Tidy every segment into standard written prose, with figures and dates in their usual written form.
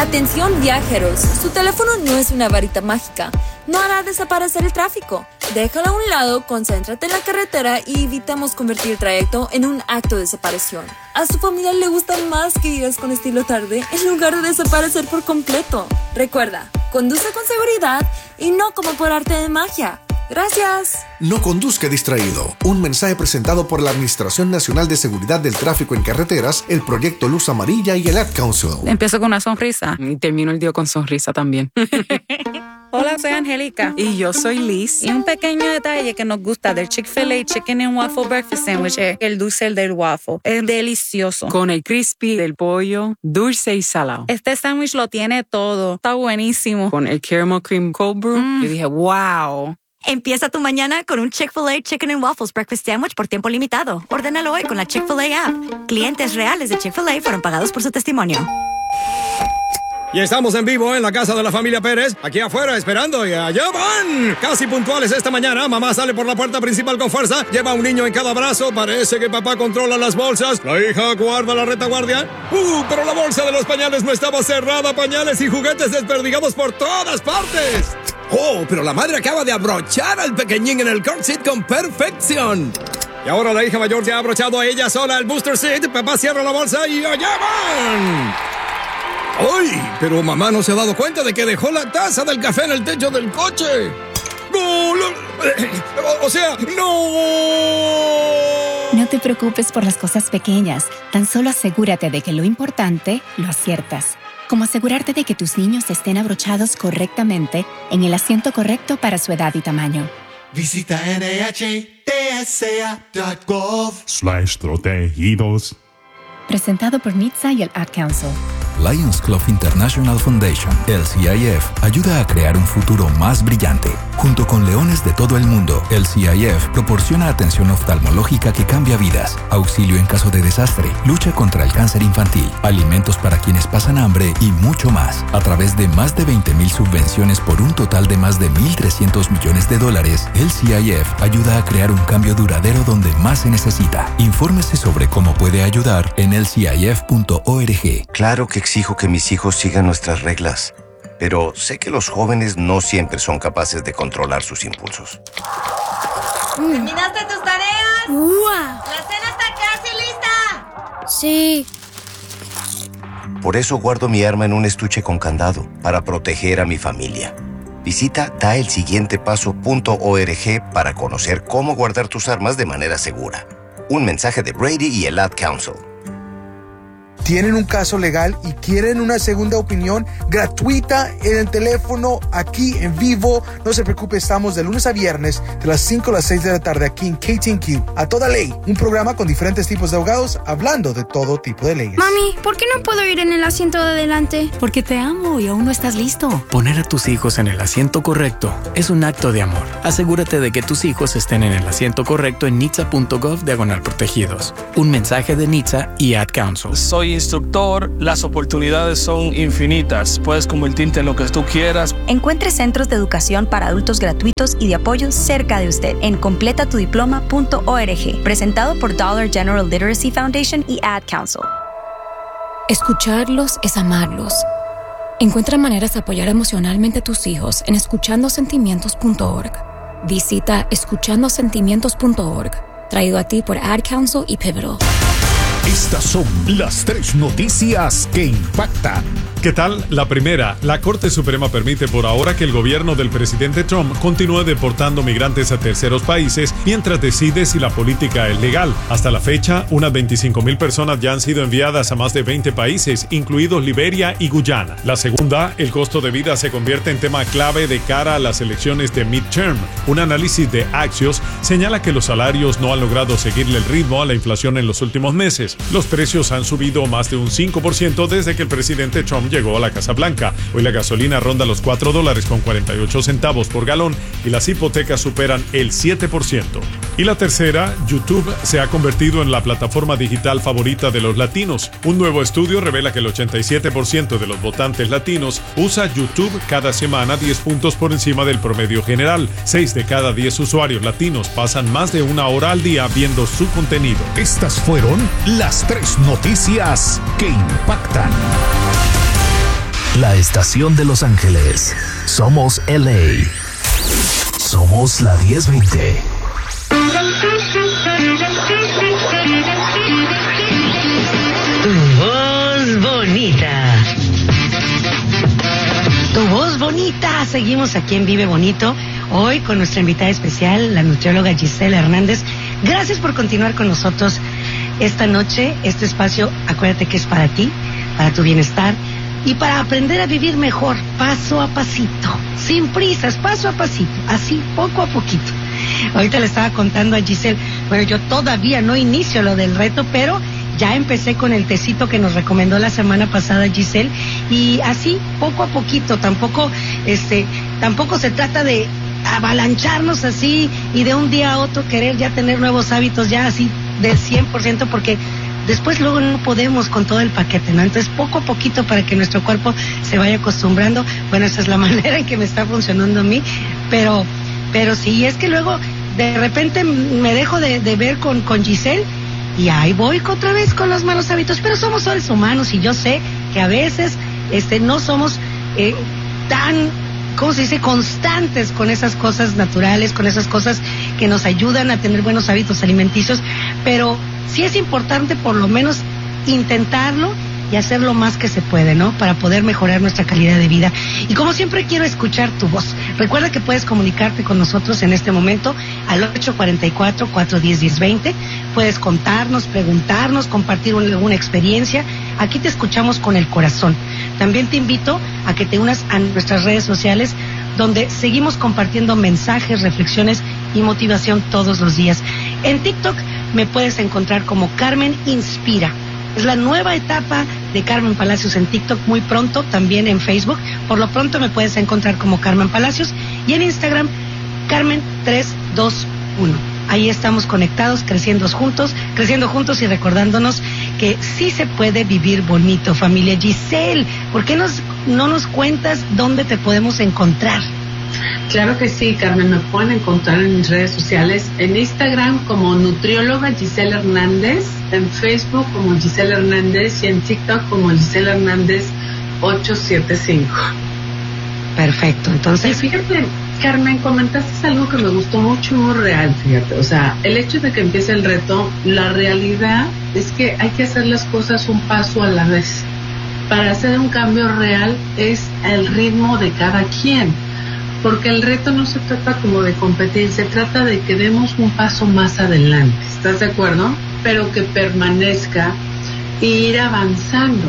Atención viajeros, su teléfono no es una varita mágica, no hará desaparecer el tráfico. Déjalo a un lado, concéntrate en la carretera y evitemos convertir el trayecto en un acto de separación. A su familia le gustan más que guías con estilo tarde en lugar de desaparecer por completo. Recuerda, conduce con seguridad y no como por arte de magia. Gracias. No conduzca distraído. Un mensaje presentado por la Administración Nacional de Seguridad del Tráfico en Carreteras, el Proyecto Luz Amarilla y el Ad Council. Empiezo con una sonrisa y termino el día con sonrisa también. Hola, soy Angélica. Y yo soy Liz. Y un pequeño detalle que nos gusta del Chick-fil-A Chicken and Waffle Breakfast Sandwich es el dulce del waffle. Es delicioso. Con el crispy del pollo, dulce y salado. Este sándwich lo tiene todo. Está buenísimo. Con el caramel cream cold brew, yo dije, wow. Empieza tu mañana con un Chick-fil-A Chicken and Waffles Breakfast Sandwich por tiempo limitado. Ordénalo hoy con la Chick-fil-A app. Clientes reales de Chick-fil-A fueron pagados por su testimonio. Y estamos en vivo en la casa de la familia Pérez, aquí afuera esperando y allá van. Casi puntuales esta mañana, mamá sale por la puerta principal con fuerza, lleva a un niño en cada brazo, parece que papá controla las bolsas, la hija guarda la retaguardia. Pero la bolsa de los pañales no estaba cerrada, pañales y juguetes desperdigados por todas partes. Pero la madre acaba de abrochar al pequeñín en el car seat con perfección. Y ahora la hija mayor ya ha abrochado a ella sola el booster seat, papá cierra la bolsa y allá van. ¡Ay! Pero mamá no se ha dado cuenta de que dejó la taza del café en el techo del coche. ¡No! O sea, ¡no! No te preocupes por las cosas pequeñas. Tan solo asegúrate de que lo importante lo aciertas. Como asegurarte de que tus niños estén abrochados correctamente en el asiento correcto para su edad y tamaño. Visita NHTSA.gov/protegidos. Presentado por NHTSA y el Ad Council. Lions Club International Foundation, LCIF, ayuda a crear un futuro más brillante. Junto con leones de todo el mundo, LCIF proporciona atención oftalmológica que cambia vidas, auxilio en caso de desastre, lucha contra el cáncer infantil, alimentos para quienes pasan hambre y mucho más. A través de más de 20,000 subvenciones por un total de más de $1,300 millones, LCIF ayuda a crear un cambio duradero donde más se necesita. Infórmese sobre cómo puede ayudar en lcif.org. Claro que exijo que mis hijos sigan nuestras reglas, pero sé que los jóvenes no siempre son capaces de controlar sus impulsos. ¿Terminaste tus tareas? ¡Uah! ¡La cena está casi lista! Sí. Por eso guardo mi arma en un estuche con candado, para proteger a mi familia. Visita daelsiguientepaso.org para conocer cómo guardar tus armas de manera segura. Un mensaje de Brady y el Ad Council. ¿Tienen un caso legal y quieren una segunda opinión gratuita en el teléfono aquí en vivo? No se preocupe, estamos de lunes a viernes de las 5 a las 6 de la tarde aquí en KTNQ. A Toda Ley, un programa con diferentes tipos de abogados hablando de todo tipo de leyes. Mami, ¿por qué no puedo ir en el asiento de adelante? Porque te amo y aún no estás listo. Poner a tus hijos en el asiento correcto es un acto de amor. Asegúrate de que tus hijos estén en el asiento correcto en nhtsa.gov/protegidos. Un mensaje de NHTSA y Ad Council. Soy instructor, las oportunidades son infinitas. Puedes convertirte en lo que tú quieras. Encuentre centros de educación para adultos gratuitos y de apoyo cerca de usted en completatudiploma.org. Presentado por Dollar General Literacy Foundation y Ad Council. Escucharlos es amarlos. Encuentra maneras de apoyar emocionalmente a tus hijos en escuchandosentimientos.org. Visita escuchandosentimientos.org. Traído a ti por Ad Council y Pivotal. Estas son las 3 noticias que impactan. ¿Qué tal? La primera, la Corte Suprema permite por ahora que el gobierno del presidente Trump continúe deportando migrantes a terceros países mientras decide si la política es legal. Hasta la fecha, unas 25,000 personas ya han sido enviadas a más de 20 países, incluidos Liberia y Guyana. La segunda, el costo de vida se convierte en tema clave de cara a las elecciones de midterm. Un análisis de Axios señala que los salarios no han logrado seguirle el ritmo a la inflación en los últimos meses. Los precios han subido más de un 5% desde que el presidente Trump llegó a la Casa Blanca. Hoy la gasolina ronda los $4.48 por galón y las hipotecas superan el 7%. Y la tercera, YouTube se ha convertido en la plataforma digital favorita de los latinos. Un nuevo estudio revela que el 87% de los votantes latinos usa YouTube cada semana 10 puntos por encima del promedio general. 6 de cada 10 usuarios latinos pasan más de una hora al día viendo su contenido. Estas fueron las 3 noticias que impactan. la estación de Los Ángeles. Somos LA. Somos la 1020. Tu voz bonita. Tu voz bonita. Seguimos aquí en Vive Bonito. Hoy con nuestra invitada especial, la nutrióloga Giselle Hernández. Gracias por continuar con nosotros esta noche. Este espacio, acuérdate que es para ti, para tu bienestar y para aprender a vivir mejor, paso a pasito, sin prisas, paso a pasito, así, poco a poquito. Ahorita le estaba contando a Giselle, bueno, yo todavía no inicio lo del reto, pero ya empecé con el tecito que nos recomendó la semana pasada Giselle, y así, poco a poquito, tampoco se trata de avalancharnos así y de un día a otro querer ya tener nuevos hábitos ya así del 100%, porque después luego no podemos con todo el paquete, ¿no? Entonces poco a poquito para que nuestro cuerpo se vaya acostumbrando. Bueno, esa es la manera en que me está funcionando a mí, pero sí, es que luego de repente me dejo de ver con Giselle y ahí voy otra vez con los malos hábitos, pero somos seres humanos y yo sé que a veces no somos tan, ¿cómo se dice?, constantes con esas cosas naturales, con esas cosas que nos ayudan a tener buenos hábitos alimenticios, pero sí es importante por lo menos intentarlo y hacer lo más que se puede, ¿no? Para poder mejorar nuestra calidad de vida. Y como siempre quiero escuchar tu voz. Recuerda que puedes comunicarte con nosotros en este momento al 844-410-1020. Puedes contarnos, preguntarnos, compartir alguna experiencia. Aquí te escuchamos con el corazón. También te invito a que te unas a nuestras redes sociales, donde seguimos compartiendo mensajes, reflexiones y motivación todos los días. En TikTok me puedes encontrar como Carmen Inspira. Es la nueva etapa de Carmen Palacios en TikTok, muy pronto también en Facebook. Por lo pronto me puedes encontrar como Carmen Palacios y en Instagram Carmen321. Ahí estamos conectados, creciendo juntos y recordándonos que sí se puede vivir bonito, familia. Giselle, ¿por qué no nos cuentas dónde te podemos encontrar? Claro que sí, Carmen, me pueden encontrar en mis redes sociales, en Instagram como nutrióloga Giselle Hernández, en Facebook como Giselle Hernández y en TikTok como Giselle Hernández 875. Perfecto, entonces... Y fíjate, Carmen, comentaste algo que me gustó mucho y muy real, fíjate, o sea, el hecho de que empiece el reto, la realidad es que hay que hacer las cosas un paso a la vez. Para hacer un cambio real es el ritmo de cada quien. Porque el reto no se trata como de competir, se trata de que demos un paso más adelante, ¿estás de acuerdo? Pero que permanezca e ir avanzando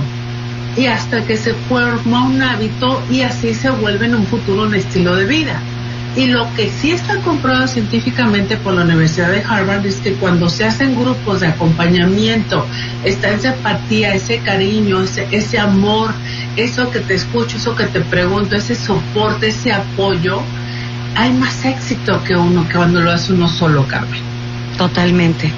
y hasta que se forma un hábito y así se vuelve en un futuro un estilo de vida. Y lo que sí está comprobado científicamente por la Universidad de Harvard es que cuando se hacen grupos de acompañamiento, está esa empatía, ese cariño, ese amor, eso que te escucho, eso que te pregunto, ese soporte, ese apoyo, hay más éxito que uno que cuando lo hace uno solo, Carmen. Totalmente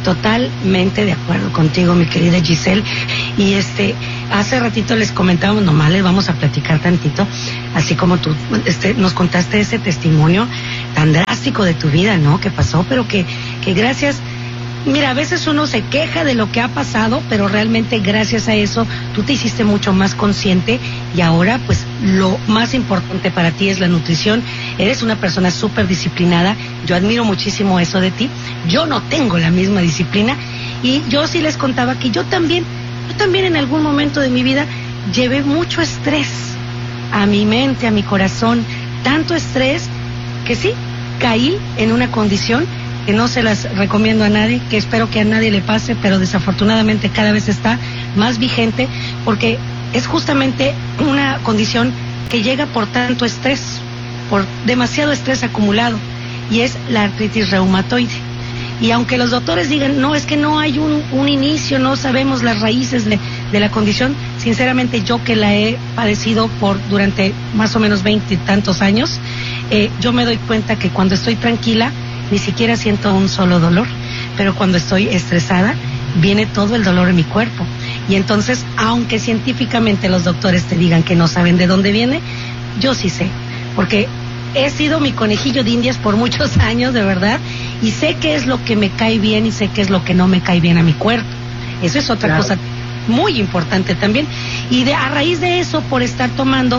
de acuerdo contigo, mi querida Giselle. Y hace ratito les comentábamos, nomás les vamos a platicar tantito, así como tú nos contaste ese testimonio tan drástico de tu vida, ¿no? Que pasó, pero que gracias... Mira, a veces uno se queja de lo que ha pasado, pero realmente gracias a eso tú te hiciste mucho más consciente y ahora pues lo más importante para ti es la nutrición. Eres una persona súper disciplinada, yo admiro muchísimo eso de ti. Yo no tengo la misma disciplina y yo sí les contaba que yo también en algún momento de mi vida llevé mucho estrés a mi mente, a mi corazón, tanto estrés que sí, caí en una condición que no se las recomiendo a nadie, que espero que a nadie le pase, pero desafortunadamente cada vez está más vigente, porque es justamente una condición que llega por tanto estrés, por demasiado estrés acumulado, y es la artritis reumatoide. Y aunque los doctores digan, no, es que no hay un inicio, no sabemos las raíces de la condición, sinceramente yo que la he padecido durante más o menos 20 y tantos años, yo me doy cuenta que cuando estoy tranquila, ni siquiera siento un solo dolor, pero cuando estoy estresada, viene todo el dolor en mi cuerpo. Y entonces, aunque científicamente los doctores te digan que no saben de dónde viene, yo sí sé, porque he sido mi conejillo de indias por muchos años, de verdad, y sé qué es lo que me cae bien y sé qué es lo que no me cae bien a mi cuerpo. Eso es otra cosa muy importante también. Y a raíz de eso, por estar tomando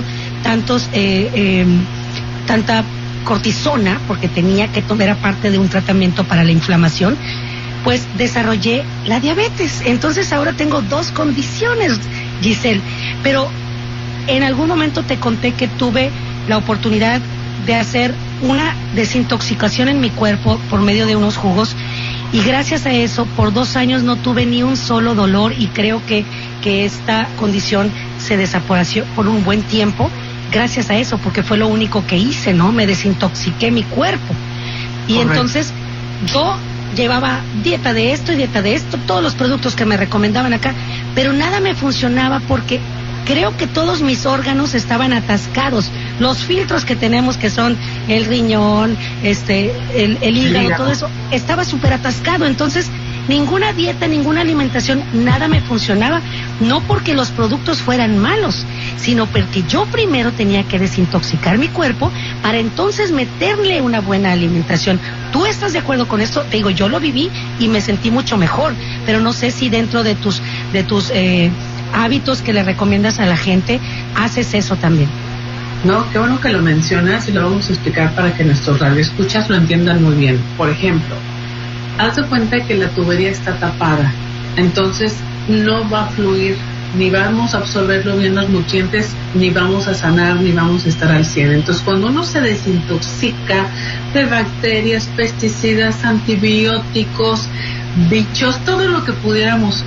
tanta cortisona, porque tenía que tomar, era parte de un tratamiento para la inflamación, pues desarrollé la diabetes. Entonces ahora tengo 2 condiciones, Giselle. Pero en algún momento te conté que tuve la oportunidad de hacer una desintoxicación en mi cuerpo por medio de unos jugos, y gracias a eso por 2 años no tuve ni un solo dolor, y creo que esta condición se desapareció por un buen tiempo gracias a eso, porque fue lo único que hice, ¿no? Me desintoxiqué mi cuerpo. Y correcto. Entonces yo llevaba dieta de esto y dieta de esto, todos los productos que me recomendaban acá, pero nada me funcionaba porque creo que todos mis órganos estaban atascados. Los filtros que tenemos, que son el riñón, el hígado, todo eso, estaba súper atascado. Entonces, ninguna dieta, ninguna alimentación, nada me funcionaba. No porque los productos fueran malos, sino porque yo primero tenía que desintoxicar mi cuerpo para entonces meterle una buena alimentación. ¿Tú estás de acuerdo con esto? Te digo, yo lo viví y me sentí mucho mejor, pero no sé si dentro de tus hábitos que le recomiendas a la gente, haces eso también. No, qué bueno que lo mencionas y lo vamos a explicar para que nuestros radioescuchas lo entiendan muy bien. Por ejemplo, haz de cuenta que la tubería está tapada, entonces no va a fluir, ni vamos a absorberlo bien los nutrientes, ni vamos a sanar, ni vamos a estar al 100. Entonces, cuando uno se desintoxica de bacterias, pesticidas, antibióticos, bichos, todo lo que pudiéramos,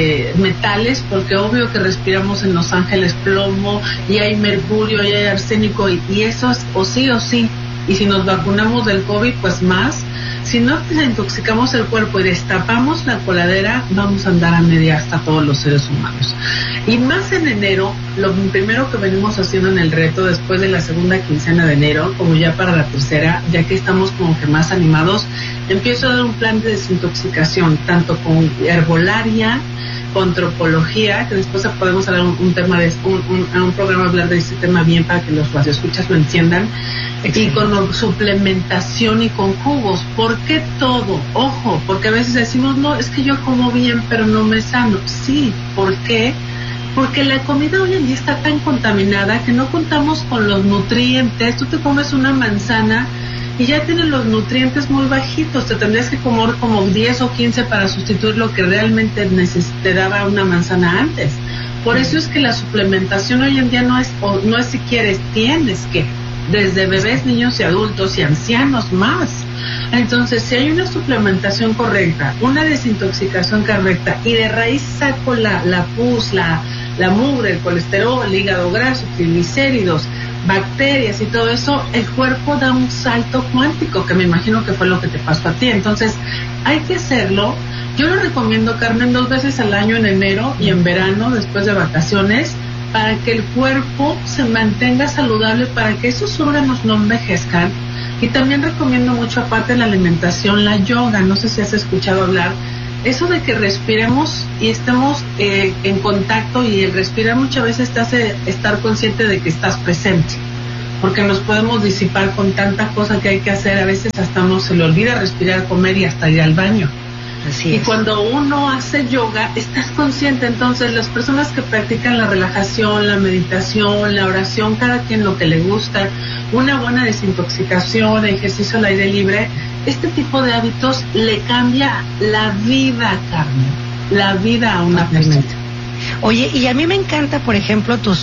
metales, porque obvio que respiramos en Los Ángeles plomo, y hay mercurio, y hay arsénico, y eso es o sí, y si nos vacunamos del COVID, pues más. Si no desintoxicamos el cuerpo y destapamos la coladera, vamos a andar a media hasta todos los seres humanos. Y más en enero, lo primero que venimos haciendo en el reto, después de la segunda quincena de enero, como ya para la tercera, ya que estamos como que más animados, empiezo a dar un plan de desintoxicación, tanto con herbolaria, con antropología, que después podemos hablar un tema de un programa, hablar de este tema bien para que los radioescuchas lo entiendan. Y con suplementación y con jugos. ¿Por qué todo? Ojo, porque a veces decimos, no, es que yo como bien, pero no me sano. Sí, ¿por qué? Porque la comida hoy en día está tan contaminada que no contamos con los nutrientes. Tú te comes una manzana y ya tienes los nutrientes muy bajitos. Te tendrías que comer como 10 o 15 para sustituir lo que realmente te daba una manzana antes. Por eso es que la suplementación hoy en día no es si quieres, tienes que. Desde bebés, niños y adultos y ancianos más. Entonces, si hay una suplementación correcta, una desintoxicación correcta, y de raíz saco la pus, la mugre, el colesterol, el hígado graso, triglicéridos, bacterias y todo eso, el cuerpo da un salto cuántico, que me imagino que fue lo que te pasó a ti. Entonces, hay que hacerlo. Yo lo recomiendo, Carmen, 2 veces al año, en enero y en verano, después de vacaciones, para que el cuerpo se mantenga saludable, para que esos órganos no envejezcan. Y también recomiendo mucho, aparte de la alimentación, la yoga. No sé si has escuchado hablar, eso de que respiremos y estemos en contacto, y el respirar muchas veces te hace estar consciente de que estás presente, porque nos podemos disipar con tanta cosa que hay que hacer. A veces hasta uno se le olvida respirar, comer y hasta ir al baño. Así es. Y cuando uno hace yoga, estás consciente. Entonces, las personas que practican la relajación, la meditación, la oración, cada quien lo que le gusta, una buena desintoxicación, ejercicio al aire libre, este tipo de hábitos le cambia la vida, Carmen, la vida a una persona. Oye, y a mí me encanta, por ejemplo, tus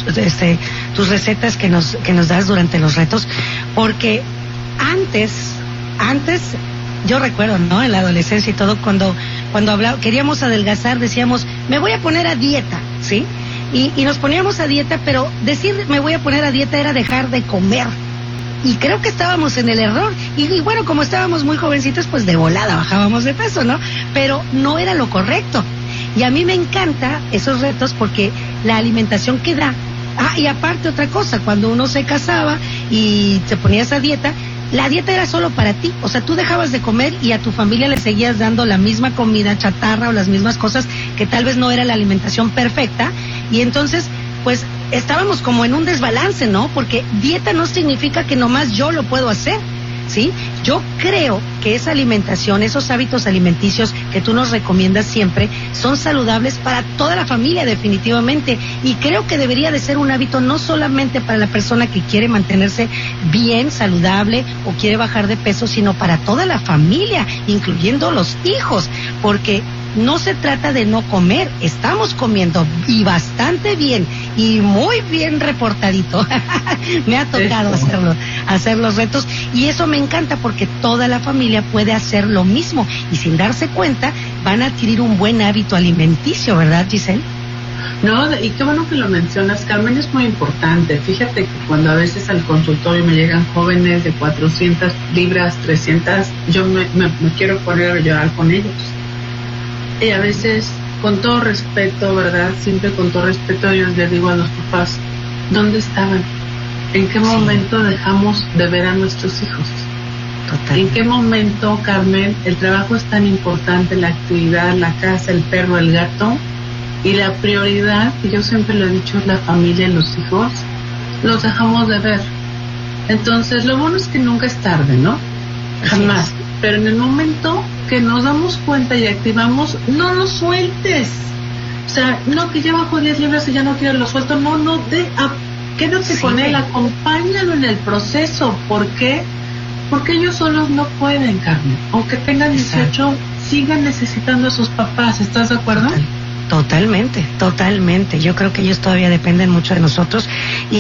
recetas que nos das durante los retos, porque antes yo recuerdo, ¿no? En la adolescencia y todo, cuando queríamos adelgazar, decíamos, me voy a poner a dieta, ¿sí? Y nos poníamos a dieta, pero decir me voy a poner a dieta era dejar de comer. Y creo que estábamos en el error. Y bueno, como estábamos muy jovencitos, pues de volada bajábamos de peso, ¿no? Pero no era lo correcto. Y a mí me encanta esos retos porque la alimentación que da. Y aparte otra cosa, cuando uno se casaba y te ponías a dieta, la dieta era solo para ti. O sea, tú dejabas de comer y a tu familia le seguías dando la misma comida chatarra o las mismas cosas que tal vez no era la alimentación perfecta. Y entonces, pues, estábamos como en un desbalance, ¿no? Porque dieta no significa que nomás yo lo puedo hacer, ¿sí? Yo creo que esa alimentación, esos hábitos alimenticios que tú nos recomiendas siempre, son saludables para toda la familia definitivamente, y creo que debería de ser un hábito no solamente para la persona que quiere mantenerse bien, saludable o quiere bajar de peso, sino para toda la familia, incluyendo los hijos, porque no se trata de no comer, estamos comiendo y bastante bien y muy bien reportadito. Me ha tocado hacer los retos, y eso me encanta porque toda la familia puede hacer lo mismo y sin darse cuenta van a adquirir un buen hábito alimenticio, ¿verdad, Giselle? No, y qué bueno que lo mencionas, Carmen, es muy importante. Fíjate que cuando a veces al consultorio me llegan jóvenes de 400 libras, 300, yo me quiero poner a llorar con ellos. Y a veces, con todo respeto, ¿verdad? Siempre con todo respeto, yo les digo a los papás, ¿dónde estaban? ¿En qué momento dejamos de ver a nuestros hijos? Total. ¿En qué momento, Carmen, el trabajo es tan importante, la actividad, la casa, el perro, el gato? Y la prioridad, que yo siempre lo he dicho, es la familia y los hijos, los dejamos de ver. Entonces, lo bueno es que nunca es tarde, ¿no? Jamás. Pero en el momento que nos damos cuenta y activamos, no lo sueltes. O sea, no, que ya bajo 10 libras y ya no quiero, lo suelto. No, quédate con él, acompáñalo en el proceso. ¿Por qué? Porque ellos solos no pueden, Carmen. Aunque tengan 18, sigan necesitando a sus papás. ¿Estás de acuerdo? Totalmente. Yo creo que ellos todavía dependen mucho de nosotros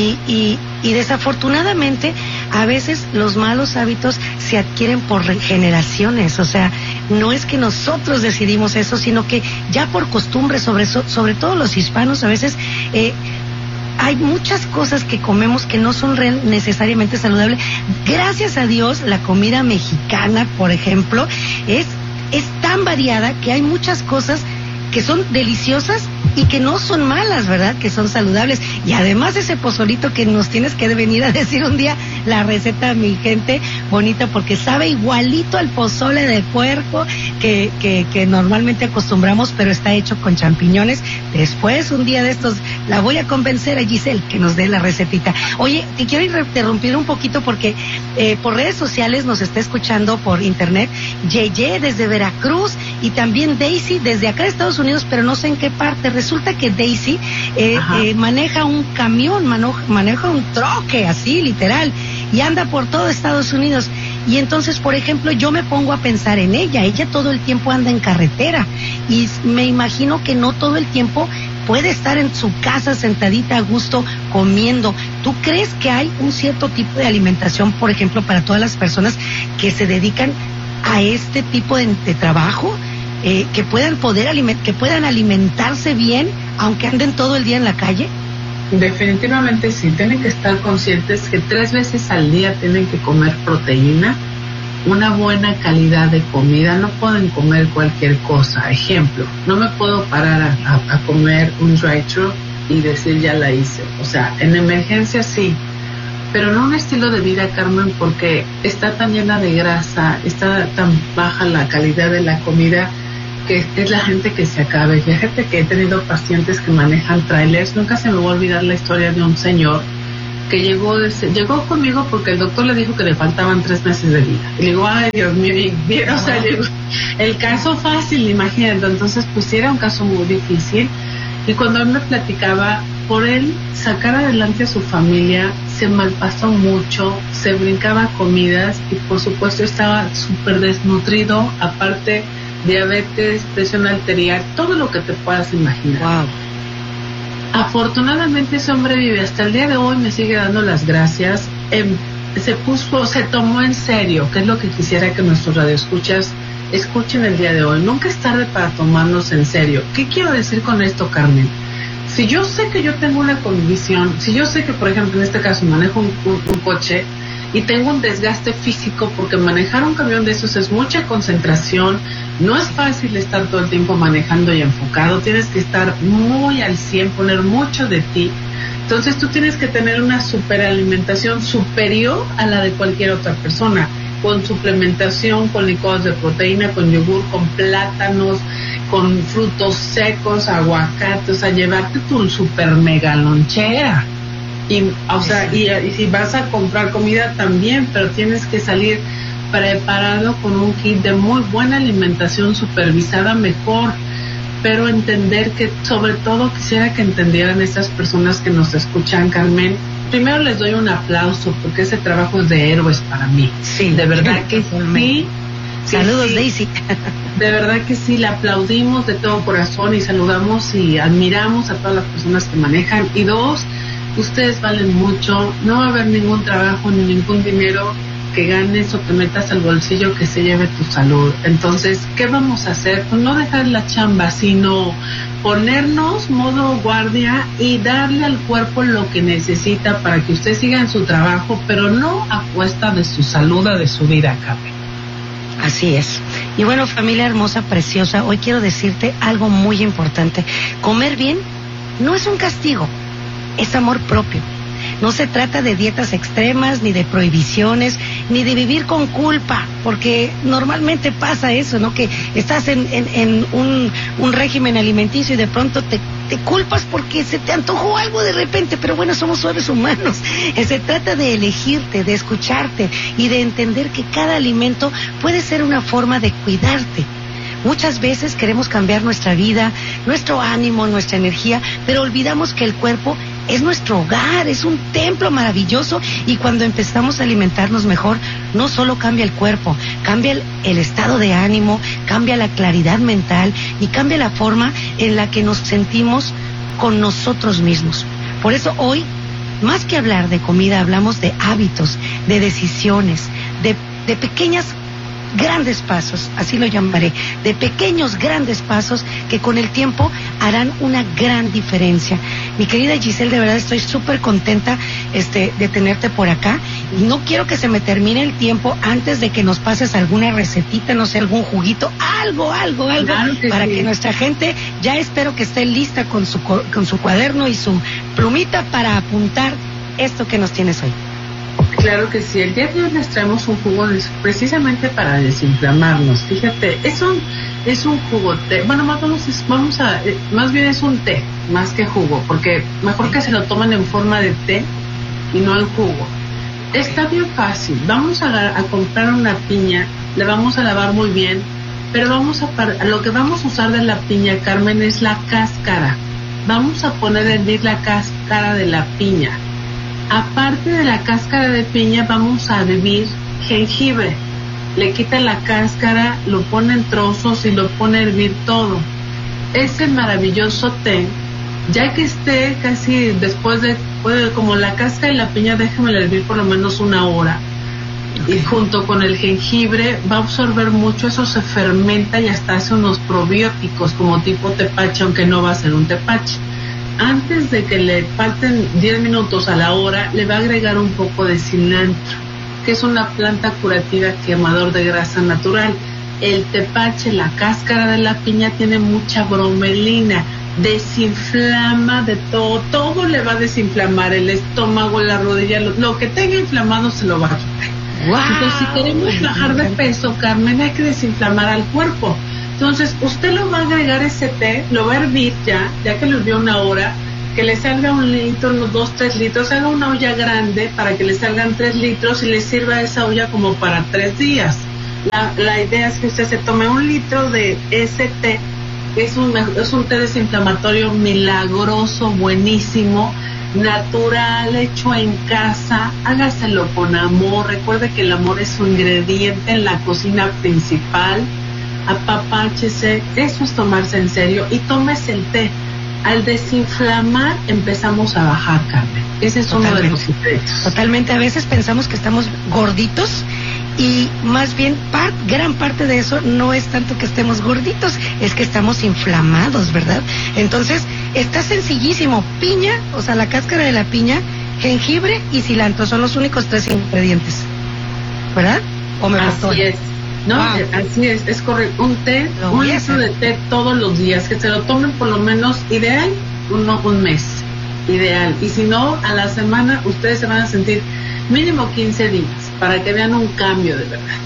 y desafortunadamente a veces los malos hábitos se adquieren por generaciones. O sea, no es que nosotros decidimos eso, sino que ya por costumbre, sobre todo los hispanos, a veces hay muchas cosas que comemos que no son necesariamente saludables. Gracias a Dios, la comida mexicana, por ejemplo, es tan variada que hay muchas cosas que son deliciosas y que no son malas, ¿verdad? Que son saludables. Y además ese pozolito que nos tienes que venir a decir un día la receta, mi gente bonita, porque sabe igualito al pozole de puerco que normalmente acostumbramos, pero está hecho con champiñones. Después, un día de estos, la voy a convencer a Giselle que nos dé la recetita. Oye, te quiero interrumpir un poquito porque por redes sociales nos está escuchando por internet Yeye desde Veracruz y también Daisy desde acá de Estados Unidos, pero no sé en qué parte. Resulta que Daisy maneja un camión, maneja un troque, así, literal, y anda por todo Estados Unidos. Y entonces, por ejemplo, yo me pongo a pensar en ella. Ella todo el tiempo anda en carretera y me imagino que no todo el tiempo puede estar en su casa sentadita a gusto comiendo. ¿Tú crees que hay un cierto tipo de alimentación, por ejemplo, para todas las personas que se dedican a este tipo de trabajo? Que puedan alimentarse bien aunque anden todo el día en la calle. Definitivamente sí, tienen que estar conscientes que 3 veces al día tienen que comer proteína, una buena calidad de comida. No pueden comer cualquier cosa. Ejemplo, no me puedo parar a comer un drive-thru y decir ya la hice. O sea, en emergencia sí, pero no un estilo de vida, Carmen, porque está tan llena de grasa, está tan baja la calidad de la comida, que es la gente que se acabe. Fíjate que he tenido pacientes que manejan trailers. Nunca se me va a olvidar la historia de un señor que llegó conmigo porque el doctor le dijo que le faltaban 3 meses de vida. Y le digo, ay, Dios mío, o sea, llegó el caso fácil, imagínate. Entonces, pues era un caso muy difícil. Y cuando él me platicaba, por él sacar adelante a su familia, se malpasó mucho, se brincaba comidas y por supuesto estaba súper desnutrido, aparte diabetes, presión arterial, todo lo que te puedas imaginar. Wow. Afortunadamente ese hombre vive hasta el día de hoy, me sigue dando las gracias. Se tomó en serio, que es lo que quisiera que nuestros radioescuchas escuchen el día de hoy. Nunca es tarde para tomarnos en serio. ¿Qué quiero decir con esto, Carmen? Si yo sé que yo tengo una condición, si yo sé que, por ejemplo, en este caso manejo un coche y tengo un desgaste físico, porque manejar un camión de esos es mucha concentración, no es fácil estar todo el tiempo manejando y enfocado, tienes que estar muy al 100, poner mucho de ti. Entonces tú tienes que tener una superalimentación superior a la de cualquier otra persona, con suplementación, con licuados de proteína, con yogur, con plátanos, con frutos secos, aguacate, o sea, llevarte tu super mega lonchera. Y, o sea, y si vas a comprar comida también, pero tienes que salir preparado con un kit de muy buena alimentación supervisada mejor, pero entender que, sobre todo, quisiera que entendieran estas personas que nos escuchan, Carmen. Primero les doy un aplauso porque ese trabajo es de héroes para mí. Sí, de verdad que sí. Saludos, sí. Daisy. De verdad que sí, le aplaudimos de todo corazón y saludamos y admiramos a todas las personas que manejan. Y dos, ustedes valen mucho, no va a haber ningún trabajo ni ningún dinero que ganes o que metas al bolsillo que se lleve tu salud. Entonces, ¿qué vamos a hacer? Pues no dejar la chamba, sino ponernos modo guardia y darle al cuerpo lo que necesita para que usted siga en su trabajo, pero no a cuesta de su salud o de su vida, Carmen. Así es. Y bueno, familia hermosa, preciosa, hoy quiero decirte algo muy importante. Comer bien no es un castigo, es amor propio. No se trata de dietas extremas, ni de prohibiciones, ni de vivir con culpa, porque normalmente pasa eso, ¿no? Que estás en un régimen alimenticio y de pronto te culpas porque se te antojó algo de repente, pero bueno, somos seres humanos. Se trata de elegirte, de escucharte y de entender que cada alimento puede ser una forma de cuidarte. Muchas veces queremos cambiar nuestra vida, nuestro ánimo, nuestra energía, pero olvidamos que el cuerpo es nuestro hogar, es un templo maravilloso, y cuando empezamos a alimentarnos mejor, no solo cambia el cuerpo, cambia el estado de ánimo, cambia la claridad mental y cambia la forma en la que nos sentimos con nosotros mismos. Por eso hoy, más que hablar de comida, hablamos de hábitos, de decisiones, de pequeñas grandes pasos, así lo llamaré, de pequeños grandes pasos que con el tiempo harán una gran diferencia. Mi querida Giselle, de verdad estoy súper contenta de tenerte por acá, y no quiero que se me termine el tiempo antes de que nos pases alguna recetita, no sé, algún juguito, algo, claro que para sí, que nuestra gente ya espero que esté lista con su cuaderno y su plumita para apuntar esto que nos tienes hoy. Claro que sí, el día de hoy les traemos un jugo precisamente para desinflamarnos. Fíjate, es un jugo té. Bueno, más bien es un té, más que jugo, porque mejor que se lo tomen en forma de té y no en jugo. Está bien fácil. Vamos a comprar una piña, la vamos a lavar muy bien, pero lo que vamos a usar de la piña, Carmen, es la cáscara. Vamos a poner a hervir la cáscara de la piña. Aparte de la cáscara de piña, vamos a hervir jengibre. Le quita la cáscara, lo pone en trozos y lo pone a hervir todo. Ese maravilloso té, ya que esté casi después como la cáscara y la piña, déjamela hervir por lo menos 1 hora. Okay. Y junto con el jengibre va a absorber mucho, eso se fermenta y hasta hace unos probióticos como tipo tepache, aunque no va a ser un tepache. Antes de que le falten 10 minutos a la hora, le va a agregar un poco de cilantro, que es una planta curativa quemador de grasa natural. El tepache, la cáscara de la piña, tiene mucha bromelina, desinflama de todo le va a desinflamar, el estómago, la rodilla, lo que tenga inflamado se lo va a quitar. Wow. Entonces, si queremos bajar de peso, Carmen, hay que desinflamar al cuerpo. Entonces, usted lo va a agregar ese té, lo va a hervir ya que lo hirvió 1 hora, que le salga 1 litro, unos 2-3 litros, haga una olla grande para que le salgan 3 litros y le sirva esa olla como para 3 días. La idea es que usted se tome 1 litro de ese té, que es un té desinflamatorio milagroso, buenísimo, natural, hecho en casa, hágaselo con amor. Recuerde que el amor es un ingrediente en la cocina principal. Apapáchese, eso es tomarse en serio, y tómese el té. Al desinflamar empezamos a bajar, Carmen. Ese es uno de los secretos. Totalmente, a veces pensamos que estamos gorditos y más bien gran parte de eso no es tanto que estemos gorditos, es que estamos inflamados, ¿verdad? Entonces, está sencillísimo, piña, o sea, la cáscara de la piña, jengibre y cilantro, son los únicos 3 ingredientes, ¿verdad? ¿O me faltó? Así es. No, wow. Así es correcto. Un té, un litro de té todos los días, que se lo tomen por lo menos, ideal, un mes, ideal. Y si no, a la semana ustedes se van a sentir mínimo 15 días, para que vean un cambio de verdad.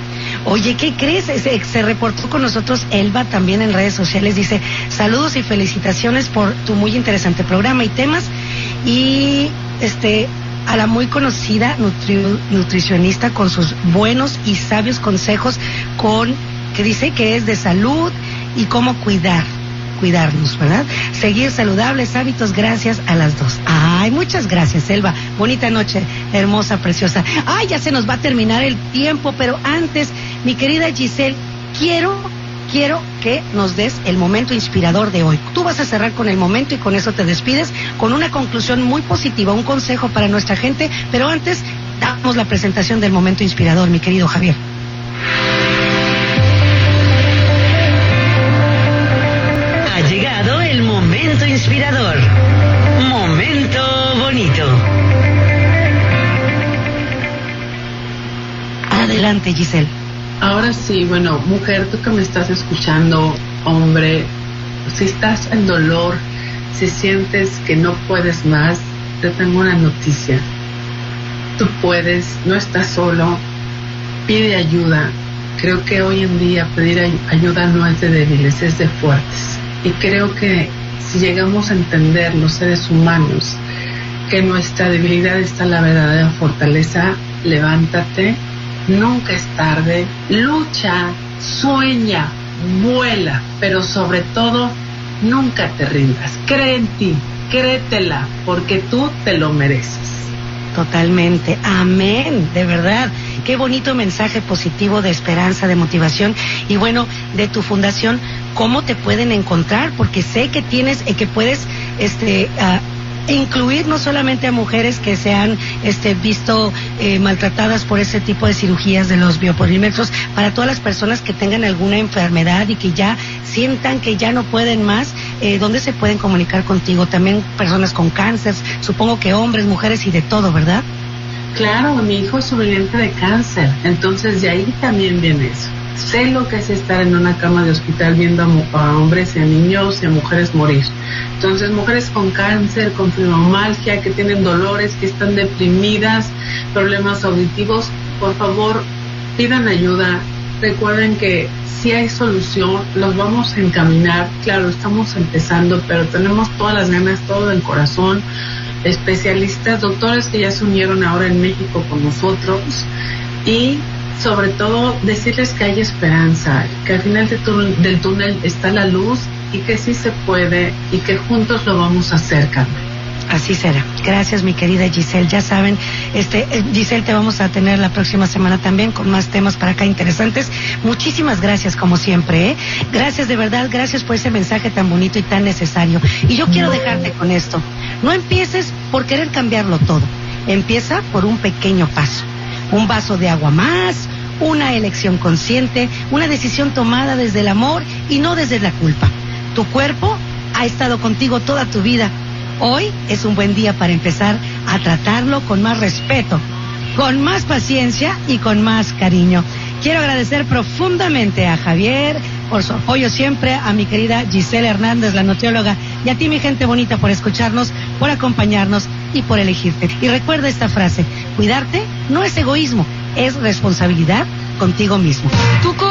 Oye, ¿qué crees? Se reportó con nosotros Elba también en redes sociales, dice, saludos y felicitaciones por tu muy interesante programa y temas. Y a la muy conocida nutricionista con sus buenos y sabios consejos que dice que es de salud y cómo cuidarnos, ¿verdad? Seguir saludables hábitos gracias a las dos. Ay, muchas gracias, Elba. Bonita noche, hermosa, preciosa. Ay, ya se nos va a terminar el tiempo, pero antes, mi querida Giselle, quiero que nos des el momento inspirador de hoy. Tú vas a cerrar con el momento y con eso te despides, con una conclusión muy positiva, un consejo para nuestra gente, pero antes damos la presentación del momento inspirador, mi querido Javier. Ha llegado el momento inspirador. Momento bonito. Adelante, Giselle. Ahora sí, bueno, mujer, tú que me estás escuchando, hombre, si estás en dolor, si sientes que no puedes más, te tengo una noticia. Tú puedes, no estás solo, pide ayuda. Creo que hoy en día pedir ayuda no es de débiles, es de fuertes. Y creo que si llegamos a entender los seres humanos que en nuestra debilidad está la verdadera fortaleza, levántate. Nunca es tarde, lucha, sueña, vuela, pero sobre todo, nunca te rindas. Cree en ti, créetela, porque tú te lo mereces. Totalmente, amén, de verdad. Qué bonito mensaje positivo de esperanza, de motivación. Y bueno, de tu fundación, ¿cómo te pueden encontrar? Porque sé que tienes, que puedes, incluir no solamente a mujeres que se han visto maltratadas por ese tipo de cirugías de los biopolímeros, para todas las personas que tengan alguna enfermedad y que ya sientan que ya no pueden más, ¿dónde se pueden comunicar contigo? También personas con cáncer, supongo que hombres, mujeres y de todo, ¿verdad? Claro, mi hijo es sobreviviente de cáncer, entonces de ahí también viene eso. Sé lo que es estar en una cama de hospital viendo a hombres y a niños y a mujeres morir. Entonces, mujeres con cáncer, con fibromialgia, que tienen dolores, que están deprimidas, problemas auditivos, por favor, pidan ayuda. Recuerden que si hay solución, los vamos a encaminar. Claro, estamos empezando, pero tenemos todas las ganas, todo el corazón. Especialistas, doctores que ya se unieron ahora en México con nosotros y sobre todo decirles que hay esperanza, que al final del túnel está la luz y que sí se puede y que juntos lo vamos a hacer, Carmen. Así será. Gracias, mi querida Giselle. Ya saben, Giselle, te vamos a tener la próxima semana también con más temas para acá interesantes. Muchísimas gracias, como siempre, ¿eh? Gracias, de verdad, gracias por ese mensaje tan bonito y tan necesario. Y yo quiero dejarte con esto. No empieces por querer cambiarlo todo. Empieza por un pequeño paso. Un vaso de agua más, una elección consciente, una decisión tomada desde el amor y no desde la culpa. Tu cuerpo ha estado contigo toda tu vida. Hoy es un buen día para empezar a tratarlo con más respeto, con más paciencia y con más cariño. Quiero agradecer profundamente a Javier por su apoyo siempre, a mi querida Giselle Hernández, la nutrióloga, y a ti, mi gente bonita, por escucharnos, por acompañarnos y por elegirte. Y recuerda esta frase: cuidarte no es egoísmo, es responsabilidad contigo mismo.